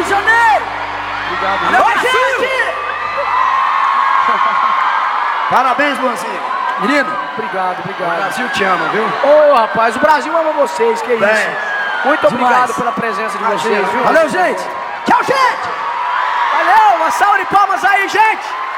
de Janeiro. Obrigado. Valeu, gente. Parabéns, Luanzinho. Menino, Obrigado, O obrigado. Brasil te ama, viu? Ô, rapaz, o Brasil ama vocês, que isso. Bem, Muito obrigado demais. pela presença de Imagina, vocês, viu? Valeu, gente. Tchau, gente. Valeu, uma salva de palmas aí, gente.